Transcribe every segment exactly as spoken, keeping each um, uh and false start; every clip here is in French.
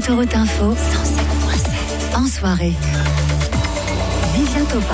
Autoroute Info cent sept virgule sept. En soirée. Vivien Topa.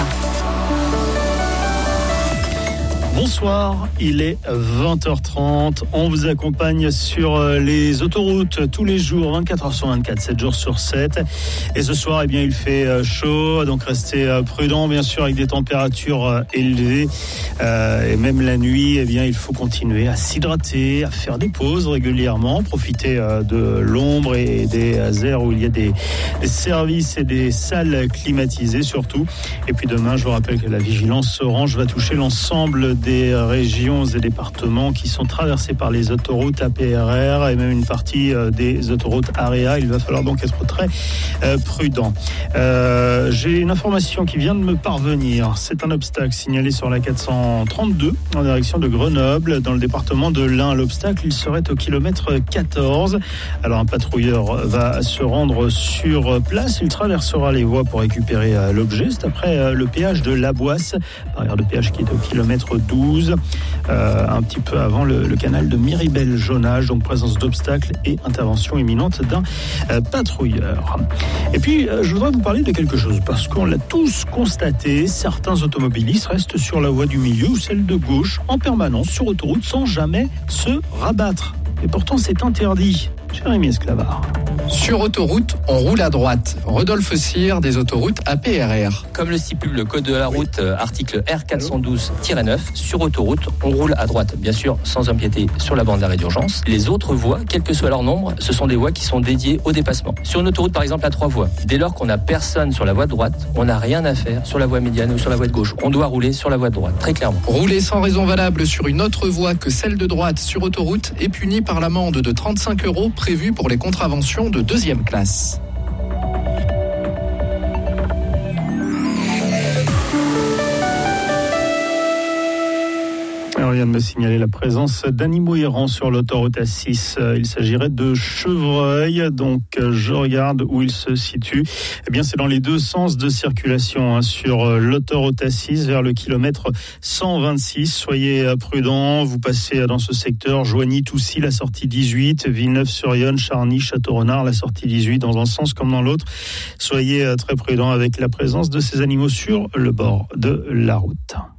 Bonsoir, il est vingt heures trente. On vous accompagne sur les autoroutes tous les jours, vingt-quatre heures sur vingt-quatre, sept jours sur sept. Et ce soir, eh bien, il fait chaud, donc restez prudents, bien sûr, avec des températures élevées. Euh, et même la nuit, eh bien, il faut continuer à s'hydrater, à faire des pauses régulièrement, profiter de l'ombre et des aires où il y a des, des services et des salles climatisées surtout. Et puis demain, je vous rappelle que la vigilance orange va toucher l'ensemble des des régions et départements qui sont traversés par les autoroutes A P R R et même une partie des autoroutes AREA. Il va falloir donc être très euh, prudent. Euh, j'ai une information qui vient de me parvenir. C'est un obstacle signalé sur la quatre cent trente-deux en direction de Grenoble, dans le département de l'Ain. L'obstacle, il serait au kilomètre quatorze. Alors un patrouilleur va se rendre sur place. Il traversera les voies pour récupérer euh, l'objet. C'est après euh, le péage de Laboisse, barrière de péage qui est au kilomètre douze. Euh, un petit peu avant le, le canal de Miribel-Jonage, donc présence d'obstacles et intervention imminente d'un euh, patrouilleur. Et puis, euh, je voudrais vous parler de quelque chose, parce qu'on l'a tous constaté, certains automobilistes restent sur la voie du milieu ou celle de gauche en permanence sur autoroute sans jamais se rabattre. Et pourtant, c'est interdit. Jérémy Esclavard. Sur autoroute, on roule à droite. Rodolphe Cyr, des autoroutes A P R R. Comme le stipule le code de la route, euh, article R quatre cent douze tiret neuf, sur autoroute, on roule à droite. Bien sûr, sans empiéter sur la bande d'arrêt d'urgence. Les autres voies, quel que soit leur nombre, ce sont des voies qui sont dédiées au dépassement. Sur une autoroute, par exemple, à trois voies, dès lors qu'on n'a personne sur la voie de droite, on n'a rien à faire sur la voie médiane ou sur la voie de gauche. On doit rouler sur la voie de droite, très clairement. Rouler sans raison valable sur une autre voie que celle de droite sur autoroute est puni par l'amende de trente-cinq euros prévue pour les contraventions de deuxième classe. On vient de me signaler la présence d'animaux errants sur l'autoroute A six. Il s'agirait de chevreuils, donc je regarde où ils se situent. Eh bien, c'est dans les deux sens de circulation hein, sur l'autoroute A six vers le kilomètre cent vingt-six. Soyez prudents, vous passez dans ce secteur, Joigny-Toussy, la sortie dix-huit, Villeneuve-sur-Yonne, Charny, Château-Renard, la sortie dix-huit, dans un sens comme dans l'autre. Soyez très prudents avec la présence de ces animaux sur le bord de la route.